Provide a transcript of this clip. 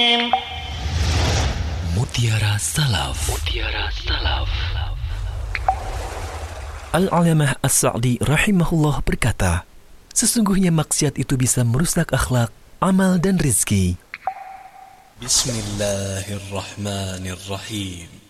Mutiara Salaf. Mutiara Salaf. Al-Alamah As-Sa'di rahimahullah berkata, sesungguhnya maksiat itu bisa merusak akhlak, amal dan rizki. Bismillahirrahmanirrahim.